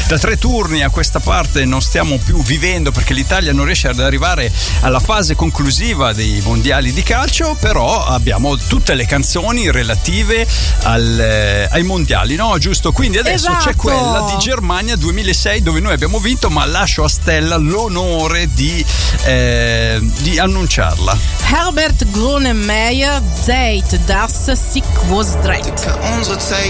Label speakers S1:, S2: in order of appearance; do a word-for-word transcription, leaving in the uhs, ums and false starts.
S1: Da tre turni a questa parte non stiamo più vivendo perché l'Italia non riesce ad arrivare alla fase conclusiva dei mondiali di calcio, però abbiamo tutte le canzoni relative al, eh, ai mondiali, no? Giusto? Quindi adesso
S2: esatto.
S1: C'è quella di Germania duemilasei dove noi abbiamo vinto, ma lascio a Stella l'onore di, eh, di annunciarla.
S2: Herbert Grönemeyer, Zeit, das sich was dreht.